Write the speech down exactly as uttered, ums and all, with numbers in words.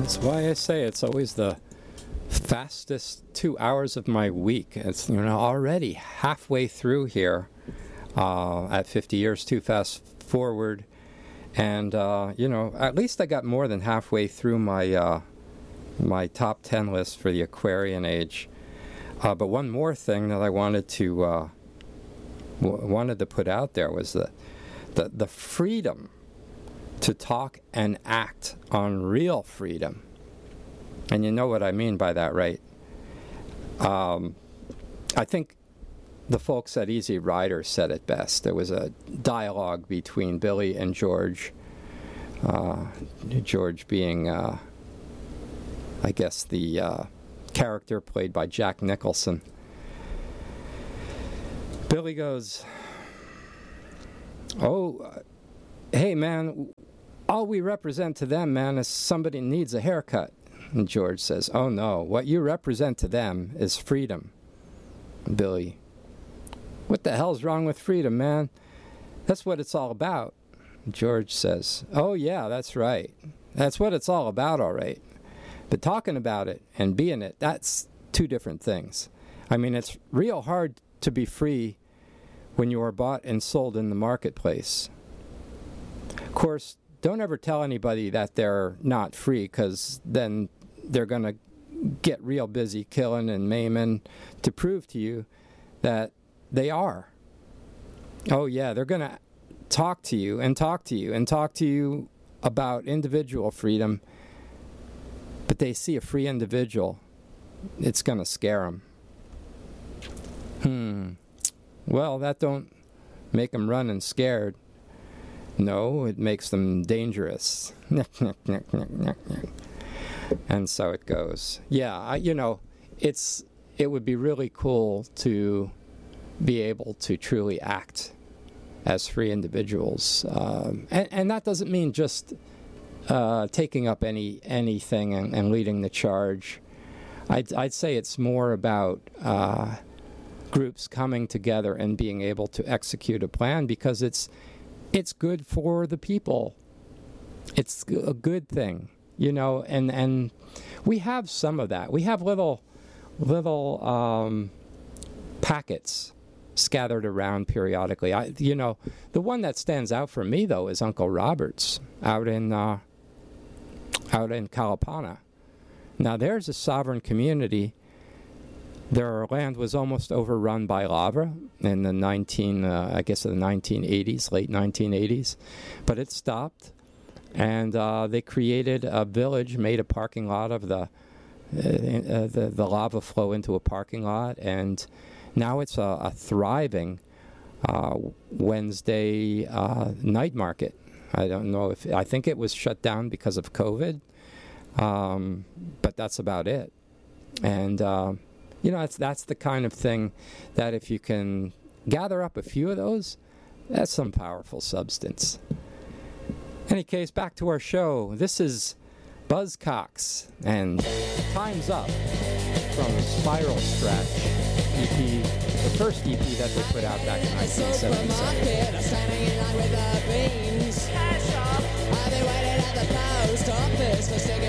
That's why I say it's always the fastest two hours of my week. It's, you know, already halfway through here uh, at fifty years too fast forward. And, uh, you know, at least I got more than halfway through my uh, my top ten list for the Aquarian Age. Uh, but one more thing that I wanted to uh, w- wanted to put out there was the, the the freedom to talk and act on real freedom. And you know what I mean by that, right? Um, I think the folks at Easy Rider said it best. There was a dialogue between Billy and George. Uh, George being, uh, I guess, the uh, character played by Jack Nicholson. Billy goes, "Oh, hey, man, all we represent to them, man, is somebody needs a haircut." And George says, "Oh, no, what you represent to them is freedom." Billy, "What the hell's wrong with freedom, man? That's what it's all about." George says, "Oh, yeah, that's right. That's what it's all about, all right. But talking about it and being it, that's two different things. I mean, it's real hard to be free when you are bought and sold in the marketplace. Of course, don't ever tell anybody that they're not free, because then they're going to get real busy killing and maiming to prove to you that they are. Oh, yeah, they're going to talk to you and talk to you and talk to you about individual freedom, but they see a free individual. It's going to scare them. Hmm. Well, that don't make them run and scared. No, it makes them dangerous." And so it goes. Yeah, I, you know, it's it would be really cool to be able to truly act as free individuals, um, and, and that doesn't mean just uh, taking up any anything and, and leading the charge. I'd, I'd say it's more about uh, groups coming together and being able to execute a plan, because it's it's good for the people. It's a good thing, you know, and, and we have some of that. We have little little um, packets scattered around periodically. I, you know, the one that stands out for me, though, is Uncle Robert's out in uh, out in Kalapana. Now, there's a sovereign community. Their land was almost overrun by lava in the nineteen, uh, I guess, the nineteen eighties, late nineteen eighties, but it stopped, and uh, they created a village, made a parking lot of the, uh, uh, the the lava flow into a parking lot, and now it's a, a thriving uh, Wednesday uh, night market. I don't know if I think it was shut down because of COVID, um, but that's about it, and. Uh, You know, that's, that's the kind of thing that if you can gather up a few of those, that's some powerful substance. Any case, back to our show. This is Buzzcocks, and Time's Up from Spiral Stretch E P, the first E P that they put out back in nineteen seventy-seven. I've been waiting at the post office for